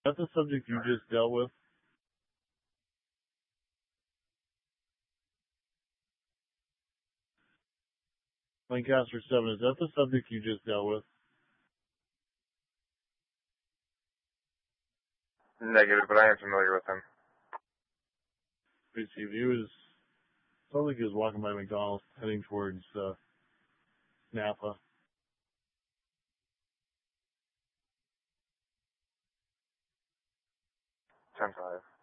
Is that the subject you just dealt with? Lancaster 7, is that the subject you just dealt with? Negative, but I am familiar with him. Received. He was, sounds like he was walking by McDonald's, heading towards Napa. 10-5.